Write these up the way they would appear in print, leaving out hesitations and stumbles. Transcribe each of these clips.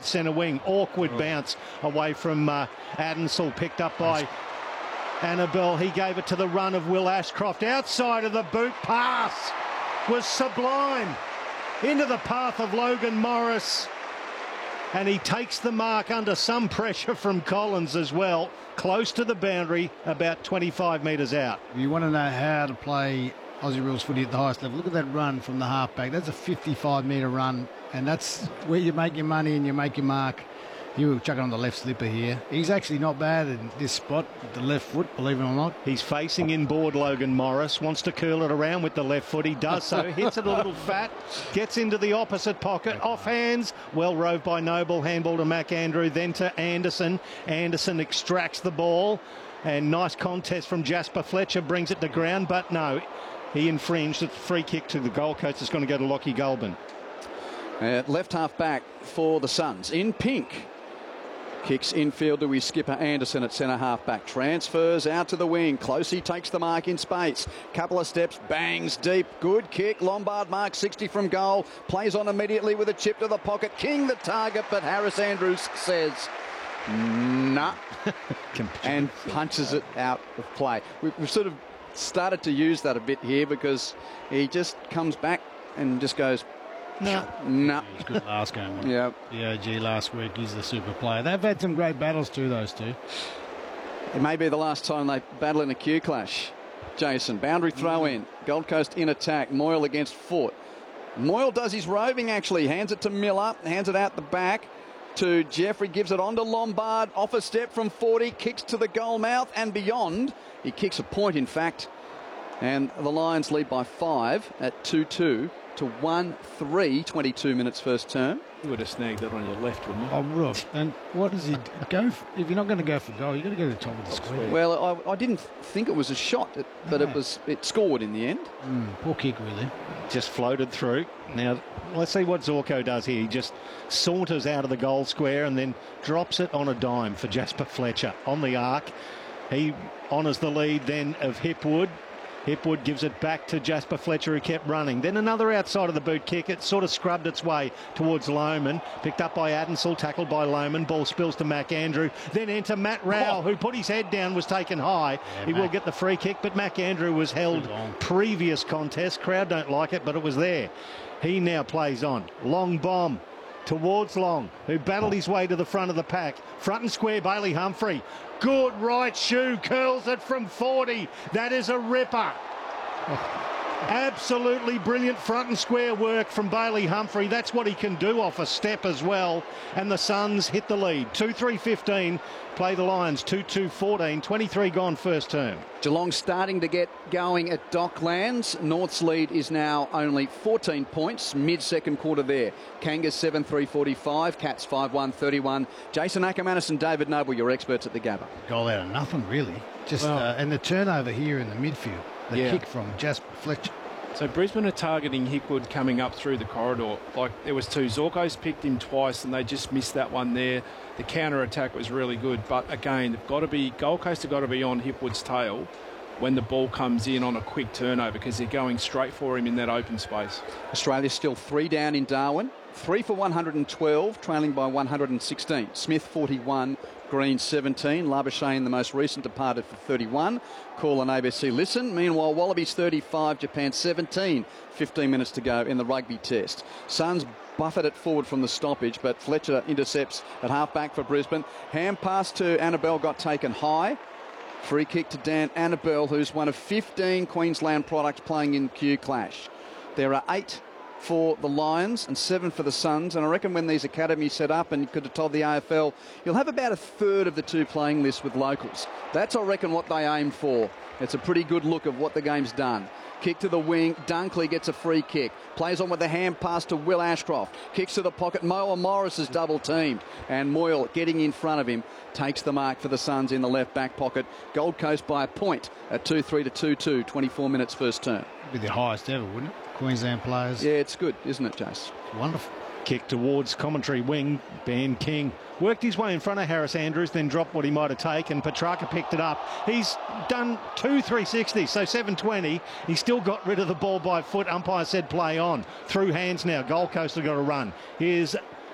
centre wing. Awkward bounce away from Adensel, picked up by Annabelle. He gave it to the run of Will Ashcroft. Outside of the boot, pass was sublime into the path of Logan Morris. And he takes the mark under some pressure from Collins as well. Close to the boundary, about 25 metres out. You want to know how to play Aussie rules footy at the highest level. Look at that run from the halfback. That's a 55-metre run, and that's where you make your money and you make your mark. You chuck it on the left slipper here. He's actually not bad in this spot with the left foot, believe it or not. He's facing inboard Logan Morris, wants to curl it around with the left foot. He does so, hits it a little fat, gets into the opposite pocket, off hands, well roved by Noble, handball to McAndrew, then to Anderson. Anderson extracts the ball, and nice contest from Jasper Fletcher, brings it to ground, but no, he infringed. It's a free kick to the Gold Coast. It's going to go to Lockie Goulburn. Left half back for the Suns, in pink. Kicks infield to his skipper Anderson at centre half back. Transfers out to the wing. Closey takes the mark in space. Couple of steps, bangs deep. Good kick. Lombard mark 60 from goal. Plays on immediately with a chip to the pocket. King the target, but Harris Andrews says nah and punches it out of play. We've sort of started to use that a bit here because he just comes back and just goes, no. He was good last game. Yeah. The OG last week. He's the super player. They've had some great battles too, those two. It may be the last time they battle in a Q clash. Jason, boundary throw in. Gold Coast in attack. Moyle against Foote. Moyle does his roving actually. Hands it to Miller. Hands it out the back to Jeffrey. Gives it on to Lombard. Off a step from 40. Kicks to the goal mouth and beyond. He kicks a point in fact. And the Lions lead by 5 at 2-2. To 1-3, 22 minutes first term. You would have snagged that on your left, wouldn't you? I would have. And what does he go for? If you're not going to go for goal, you've got to go to the top of the square. Well, I didn't think it was a shot, but it scored in the end. Poor kick, really. Just floated through. Now, let's see what Zorko does here. He just saunters out of the goal square and then drops it on a dime for Jasper Fletcher on the arc. He honours the lead then of Hipwood. Hipwood gives it back to Jasper Fletcher, who kept running. Then another outside of the boot kick. It sort of scrubbed its way towards Lohman. Picked up by Adensel, tackled by Lohman. Ball spills to McAndrew. Then enter Matt Rowell, who put his head down, was taken high. He will get the free kick, but McAndrew was held previous contest. Crowd don't like it, but it was there. He now plays on. Long bomb towards Long, who battled his way to the front of the pack. Front and square, Bailey Humphrey. Good right shoe, curls it from 40. That is a ripper. Absolutely brilliant front and square work from Bailey Humphrey. That's what he can do off a step as well. And the Suns hit the lead. 2-3-15. Play the Lions 2-2-14. 23 gone first term. Geelong starting to get going at Docklands. North's lead is now only 14 points, mid-second quarter there. Kangas 7-3-45, Cats 5-1-31. Jason Ackermanis and David Noble, your experts at the Gabba. Goal out of nothing, really. Just and the turnover here in the midfield. The kick from Jasper Fletcher. So Brisbane are targeting Hickwood coming up through the corridor. Like there was two. Zorko's picked him twice and they just missed that one there. The counter-attack was really good. But again, Gold Coast have got to be on Hipwood's tail when the ball comes in on a quick turnover because they're going straight for him in that open space. Australia's still 3 down in Darwin. 3 for 112, trailing by 116. Smith 41, Green 17. Labuschagne, the most recent, departed for 31. Call on ABC Listen. Meanwhile, Wallabies 35, Japan 17. 15 minutes to go in the rugby test. Suns buffered it forward from the stoppage, but Fletcher intercepts at half-back for Brisbane. Hand pass to Annabelle got taken high. Free kick to Dan Annabelle, who's one of 15 Queensland products playing in Q Clash. There are 8 for the Lions and 7 for the Suns, and I reckon when these academies set up, and you could have told the AFL, you'll have about a third of the 2 playing list with locals. That's, I reckon, what they aimed for. It's a pretty good look of what the game's done. Kick to the wing. Dunkley gets a free kick. Plays on with the hand pass to Will Ashcroft. Kicks to the pocket. Moa Morris is double teamed. And Moyle getting in front of him takes the mark for the Suns in the left back pocket. Gold Coast by a point at 2-3 to 2-2. 24 minutes first term. It'd be the highest ever, wouldn't it? Queensland players. Yeah, it's good, isn't it, Jace? Wonderful. Kick towards commentary wing. Ben King worked his way in front of Harris Andrews, then dropped what he might have taken. Petrarca picked it up. He's done 2 360s, so 720. He still got rid of the ball by foot. Umpire said play on. Through hands now. Gold Coast have got to run. Here's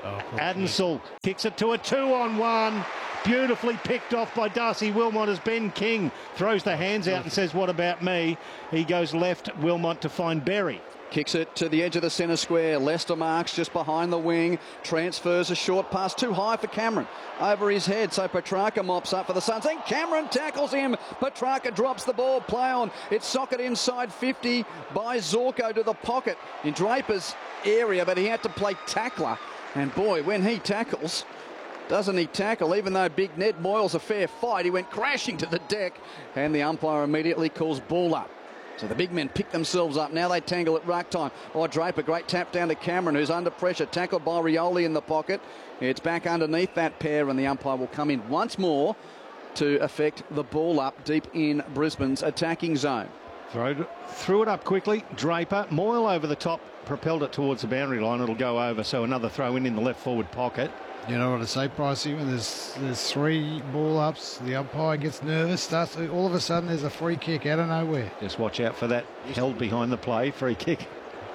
Adensel kicks it to a 2-on-1. Beautifully picked off by Darcy Wilmot as Ben King throws the hands out and says, what about me? He goes left, Wilmot to find Berry. Kicks it to the edge of the centre square. Lester marks just behind the wing. Transfers a short pass too high for Cameron. Over his head, so Petrarca mops up for the Suns. And Cameron tackles him. Petrarca drops the ball. Play on. It's socket inside 50 by Zorko to the pocket in Draper's area, but he had to play tackler. And boy, when he tackles, doesn't he tackle? Even though big Ned Moyle's a fair fight, he went crashing to the deck, and the umpire immediately calls ball up. So the big men pick themselves up. Now they tangle at ruck time. Oh, Draper, great tap down to Cameron, who's under pressure. Tackled by Rioli in the pocket. It's back underneath that pair, and the umpire will come in once more to affect the ball up deep in Brisbane's attacking zone. Threw it up quickly. Draper, Moyle over the top, propelled it towards the boundary line. It'll go over, so another throw in the left forward pocket. You know what to say, Pricey? When there's three ball ups, the umpire gets nervous, starts. All of a sudden, there's a free kick out of nowhere. Just watch out for that. Held behind the play, free kick.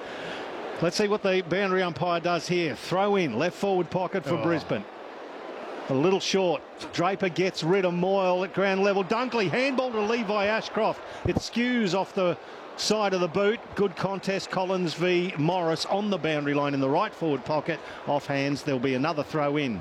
Let's see what the boundary umpire does here. Throw in, left forward pocket for Brisbane. A little short. Draper gets rid of Moyle at ground level. Dunkley, handball to Levi Ashcroft. It skews off the side of the boot. Good contest. Collins v Morris on the boundary line in the right forward pocket. Off hands. There'll be another throw in.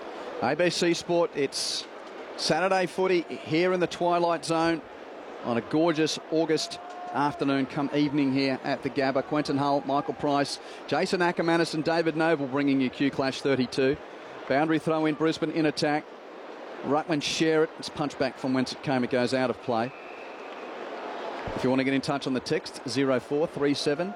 ABC Sport, it's Saturday footy here in the twilight zone on a gorgeous August afternoon come evening here at the Gabba. Quentin Hull, Michael Price, Jason Ackermanis and David Noble bringing you Q Clash 32. Boundary throw in, Brisbane in attack. Ruckman share it. It's punched back from whence it came. It goes out of play. If you want to get in touch on the text, 0437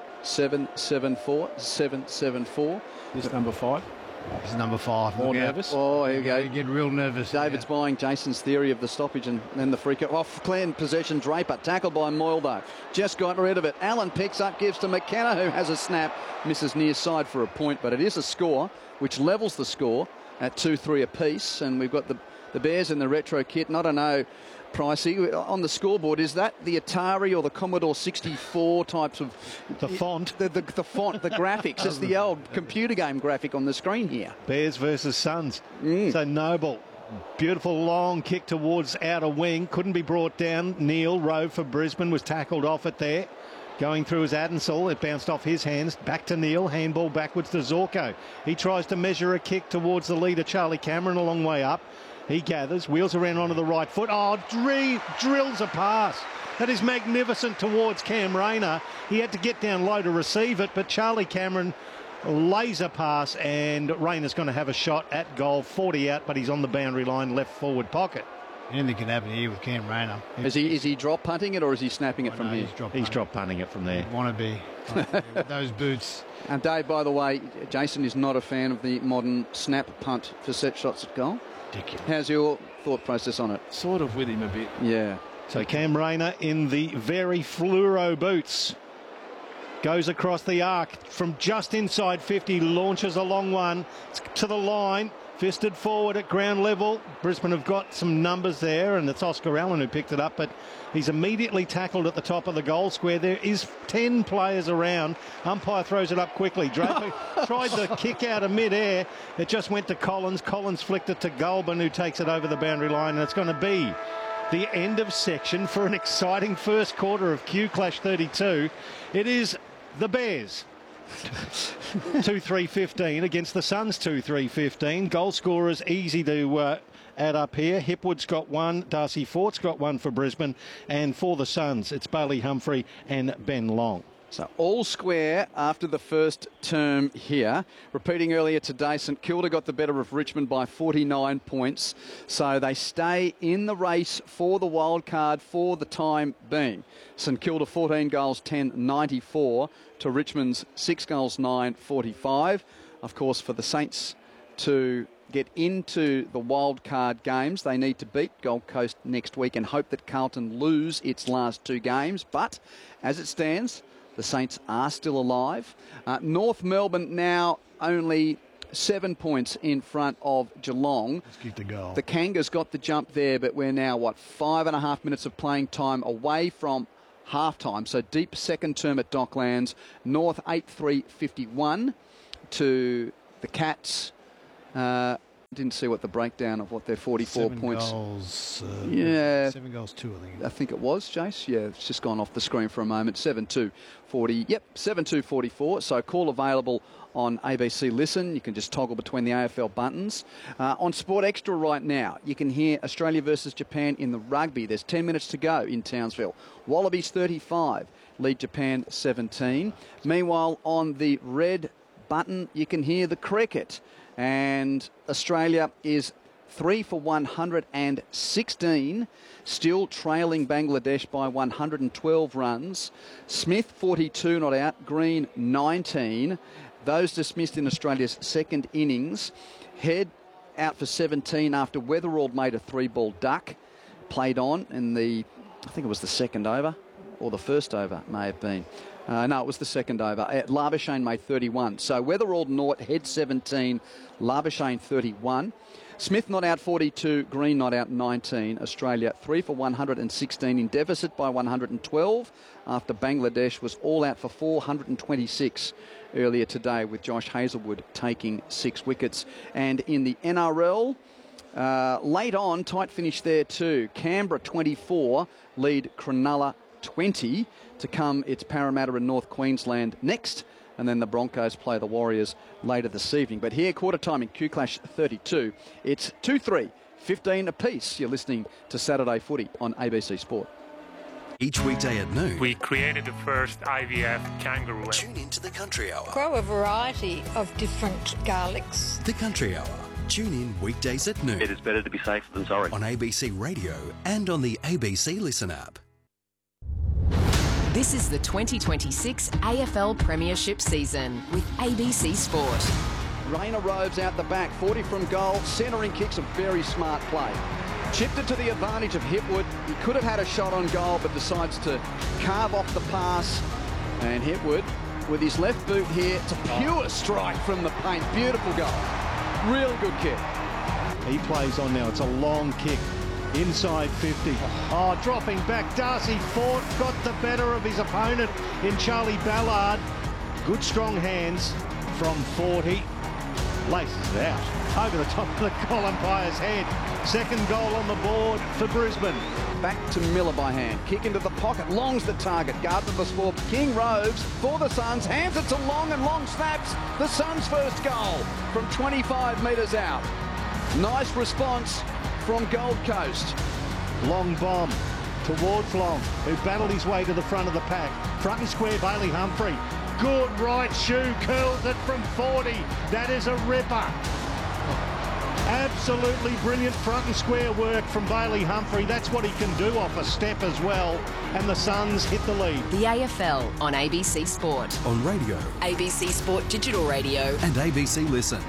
774 774. This number 5. It's number 5. More nervous. Oh, here we go. You get real nervous. David's buying Jason's theory of the stoppage and then the free kick. Off clean possession, Draper. Tackled by Moyle, though. Just got rid of it. Allen picks up, gives to McKenna, who has a snap. Misses near side for a point, but it is a score, which levels the score at 2-3 apiece. And we've got the Bears in the retro kit. And I don't know, Pricey, on the scoreboard, is that the Atari or the Commodore 64 types of... The font. The font, the graphics. It's the old computer game graphic on the screen here. Bears versus Suns. So Noble, beautiful long kick towards outer wing. Couldn't be brought down. Neil Rowe for Brisbane was tackled off it there. Going through his Adensel, it bounced off his hands. Back to Neil, handball backwards to Zorko. He tries to measure a kick towards the leader, Charlie Cameron, a long way up. He gathers, wheels around onto the right foot. Oh, drills a pass. That is magnificent towards Cam Rayner. He had to get down low to receive it, but Charlie Cameron laser pass, and Rayner's going to have a shot at goal. 40 out, but he's on the boundary line, left forward pocket. Anything can happen here with Cam Rayner. Is he drop punting it or is he snapping it from here? He's drop punting it from there. Want to be. With those boots. And Dave, by the way, Jason is not a fan of the modern snap punt for set shots at goal. Ridiculous. How's your thought process on it? Sort of with him a bit. Yeah. So Cam Rayner in the very fluoro boots goes across the arc from just inside 50, launches a long one to the line, fisted forward at ground level. Brisbane have got some numbers there, and it's Oscar Allen who picked it up, but he's immediately tackled at the top of the goal square. There is 10 players around. Umpire throws it up quickly. Draper tried the kick out of mid-air. It just went to Collins. Collins flicked it to Goulburn, who takes it over the boundary line, and it's going to be the end of section for an exciting first quarter of Q Clash 32. It is the Bears 2-3-15 against the Suns 2-3-15. Goal scorers easy to add up here. Hipwood's got one, Darcy Fort's got one for Brisbane, and for the Suns it's Bailey Humphrey and Ben Long. So all square after the first term here. Repeating earlier today, St Kilda got the better of Richmond by 49 points. So they stay in the race for the wild card for the time being. St Kilda 14 goals, 10-94 to Richmond's 6 goals, 9-45. Of course, for the Saints to get into the wild card games, they need to beat Gold Coast next week and hope that Carlton lose its last 2 games. But as it stands, the Saints are still alive. North Melbourne now only 7 points in front of Geelong. Let's keep the goal. The Kangas got the jump there, but we're now, 5.5 minutes of playing time away from half-time. So deep second term at Docklands. North 8-3-51 to the Cats Didn't see what the breakdown of what their 44 7 points. Goals, Yeah. 7 goals, 2, I think. I think it was, Jace. Yeah, it's just gone off the screen for a moment. 7-2-40. Yep, 7-2-44. So call available on ABC Listen. You can just toggle between the AFL buttons. On Sport Extra right now, you can hear Australia versus Japan in the rugby. There's 10 minutes to go in Townsville. Wallabies 35, lead Japan 17. Meanwhile, on the red button, you can hear the cricket. And Australia is 3 for 116, still trailing Bangladesh by 112 runs. Smith 42 not out, Green 19. Those dismissed in Australia's second innings. Head out for 17 after Weatherald made a 3-ball duck. Played on in the, I think it was the second over, or the first over may have been. No, it was the second over. Labuschagne made 31. So Weatherald naught, Head 17, Labuschagne 31. Smith not out 42, Green not out 19. Australia 3 for 116 in deficit by 112 after Bangladesh was all out for 426 earlier today with Josh Hazlewood taking 6 wickets. And in the NRL, late on, tight finish there too. Canberra 24, lead Cronulla 20. To come, it's Parramatta and North Queensland next, and then the Broncos play the Warriors later this evening. But here, quarter time in Q-Clash 32, it's 2-3, 15 apiece. You're listening to Saturday Footy on ABC Sport. Each weekday at noon, we created the first IVF kangaroo. Tune into the Country Hour. Grow a variety of different garlics. The Country Hour. Tune in weekdays at noon. It is better to be safe than sorry. On ABC Radio and on the ABC Listen app. This is the 2026 AFL Premiership season with ABC Sport. Rayner Robes out the back, 40 from goal. Centering kicks, a very smart play. Chipped it to the advantage of Hipwood. He could have had a shot on goal, but decides to carve off the pass. And Hipwood, with his left boot here, it's a pure strike from the paint. Beautiful goal. Real good kick. He plays on now. It's a long kick. Inside 50. Oh, dropping back. Darcy Fort got the better of his opponent in Charlie Ballard. Good strong hands from 40. Laces it out. Over the top of the goal umpire's head. Second goal on the board for Brisbane. Back to Miller by hand. Kick into the pocket. Long's the target. Guarded the score. King Robes for the Suns. Hands it to Long and Long snaps. The Suns' first goal from 25 metres out. Nice response from Gold Coast. Long bomb towards Long, who battled his way to the front of the pack. Front and square, Bailey Humphrey. Good right shoe, curls it from 40. That is a ripper. Absolutely brilliant front and square work from Bailey Humphrey. That's what he can do off a step as well. And the Suns hit the lead. The AFL on ABC Sport. On radio. ABC Sport Digital Radio. And ABC Listen.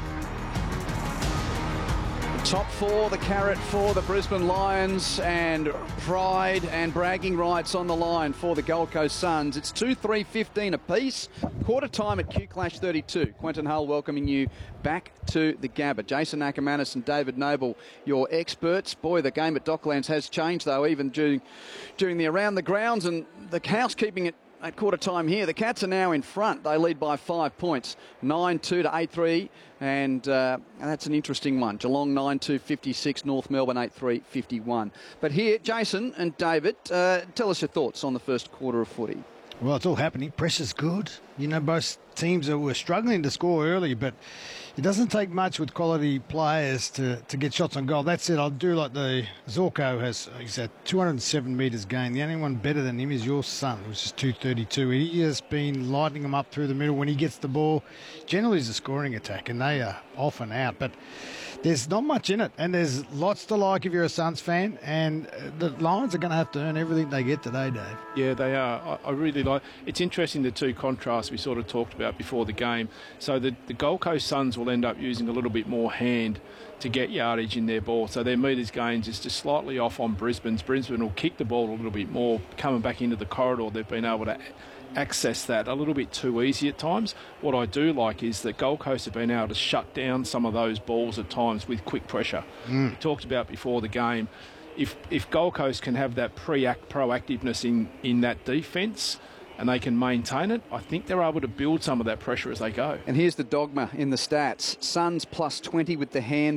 Top 4, the carrot for the Brisbane Lions, and pride and bragging rights on the line for the Gold Coast Suns. It's 2-3-15 apiece. Quarter time at Q-Clash 32. Quentin Hull welcoming you back to the Gabba. Jason Ackermanis and David Noble, your experts. Boy, the game at Docklands has changed, though, even during the around the grounds and the housekeeping at quarter time here. The Cats are now in front. They lead by 5 points, 9-2 to 8-3, and that's an interesting one. Geelong 9-2, 56, North Melbourne 8-3, 51. But here, Jason and David, tell us your thoughts on the first quarter of footy. Well, it's all happening. Pressure's good. You know, both teams were struggling to score early, but it doesn't take much with quality players to get shots on goal. That said, I do like the Zorko he's at 207 metres gain. The only one better than him is your son, which is 232. He has been lighting them up through the middle when he gets the ball. Generally, it's a scoring attack, and they are off and out. But there's not much in it, and there's lots to like if you're a Suns fan, and the Lions are going to have to earn everything they get today, Dave. Yeah, they are. I really like. It's interesting, the two contrasts we sort of talked about before the game. So the Gold Coast Suns will end up using a little bit more hand to get yardage in their ball. So their metres gains is just slightly off on Brisbane's. Brisbane will kick the ball a little bit more, coming back into the corridor. They've been able to access that a little bit too easy at times. What I do like is that Gold Coast have been able to shut down some of those balls at times with quick pressure. We talked about before the game, if Gold Coast can have that proactiveness in that defence, and they can maintain it, I think they're able to build some of that pressure as they go. And here's the dogma in the stats. Suns plus 20 with the hand